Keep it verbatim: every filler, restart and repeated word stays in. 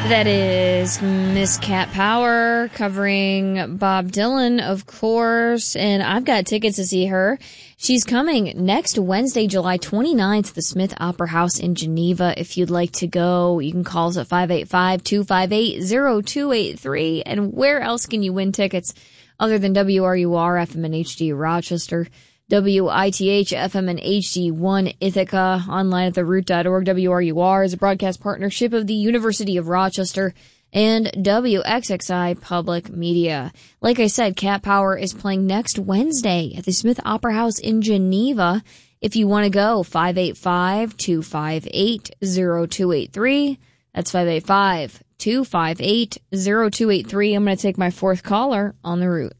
That is Miss Cat Power covering Bob Dylan, of course, and I've got tickets to see her. She's coming next Wednesday, July twenty-ninth, to the Smith Opera House in Geneva. If you'd like to go, you can call us at five eight five, two five eight, zero two eight three. And where else can you win tickets other than W R U R F M and H D Rochester, W I T H F M and H D one Ithaca, online at the root dot org. W R U R is a broadcast partnership of the University of Rochester and W X X I Public Media. Like I said, Cat Power is playing next Wednesday at the Smith Opera House in Geneva. If you want to go, five eight five, two five eight, zero two eight three. That's five eight five, two five eight, zero two eight three. I'm going to take my fourth caller on the route.